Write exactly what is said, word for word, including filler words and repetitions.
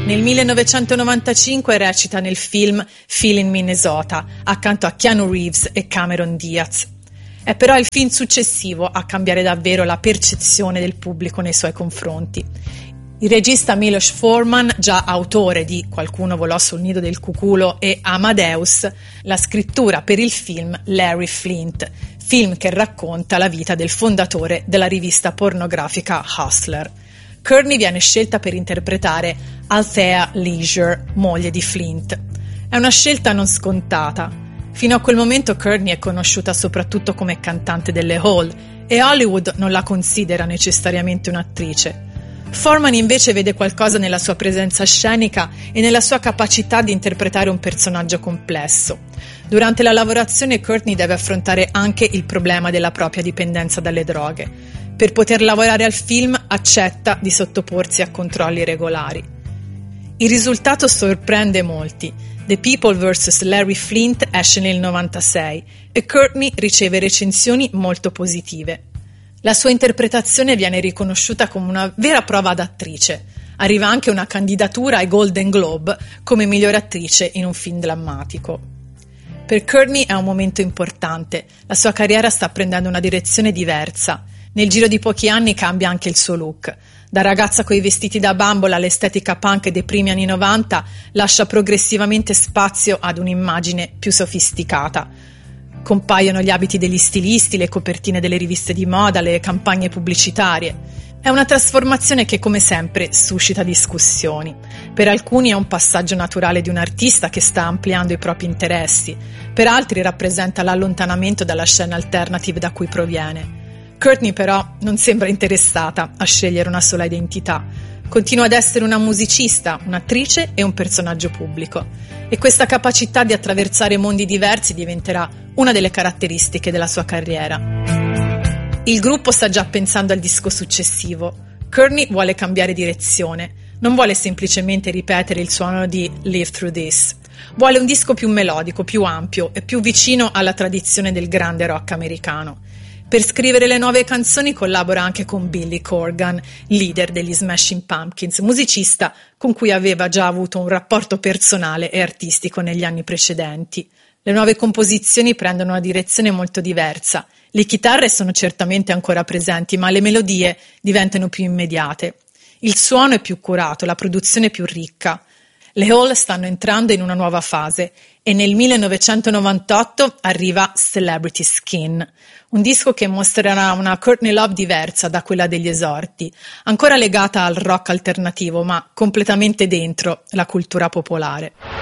Nel millenovecentonovantacinque recita nel film Feeling Minnesota accanto a Keanu Reeves e Cameron Diaz. È però il film successivo a cambiare davvero la percezione del pubblico nei suoi confronti. Il regista Milos Forman, già autore di Qualcuno volò sul nido del cuculo e Amadeus, la scrittura per il film Larry Flynt, film che racconta la vita del fondatore della rivista pornografica Hustler. Courtney viene scelta per interpretare Althea Leisure, moglie di Flynt. È una scelta non scontata. Fino a quel momento Courtney è conosciuta soprattutto come cantante delle hall e Hollywood non la considera necessariamente un'attrice. Forman invece vede qualcosa nella sua presenza scenica e nella sua capacità di interpretare un personaggio complesso. Durante la lavorazione Courtney deve affrontare anche il problema della propria dipendenza dalle droghe. Per poter lavorare al film accetta di sottoporsi a controlli regolari. Il risultato sorprende molti. The People versus. Larry Flynt esce nel novantasei e Courtney riceve recensioni molto positive. La sua interpretazione viene riconosciuta come una vera prova d'attrice. Arriva anche una candidatura ai Golden Globe come miglior attrice in un film drammatico. Per Courtney è un momento importante. La sua carriera sta prendendo una direzione diversa. Nel giro di pochi anni cambia anche il suo look. Da ragazza coi vestiti da bambola all'estetica punk dei primi anni novanta, lascia progressivamente spazio ad un'immagine più sofisticata. Compaiono gli abiti degli stilisti, le copertine delle riviste di moda, le campagne pubblicitarie. È una trasformazione che, come sempre, suscita discussioni. Per alcuni è un passaggio naturale di un artista che sta ampliando i propri interessi, per altri rappresenta l'allontanamento dalla scena alternative da cui proviene. Courtney però non sembra interessata a scegliere una sola identità. Continua ad essere una musicista, un'attrice e un personaggio pubblico. E questa capacità di attraversare mondi diversi diventerà una delle caratteristiche della sua carriera. Il gruppo sta già pensando al disco successivo. Courtney vuole cambiare direzione. Non vuole semplicemente ripetere il suono di Live Through This. Vuole un disco più melodico, più ampio e più vicino alla tradizione del grande rock americano. Per scrivere le nuove canzoni collabora anche con Billy Corgan, leader degli Smashing Pumpkins, musicista con cui aveva già avuto un rapporto personale e artistico negli anni precedenti. Le nuove composizioni prendono una direzione molto diversa. Le chitarre sono certamente ancora presenti, ma le melodie diventano più immediate. Il suono è più curato, la produzione è più ricca. Le Hall stanno entrando in una nuova fase e nel millenovecentonovantotto arriva Celebrity Skin, un disco che mostrerà una Courtney Love diversa da quella degli esordi, ancora legata al rock alternativo ma completamente dentro la cultura popolare.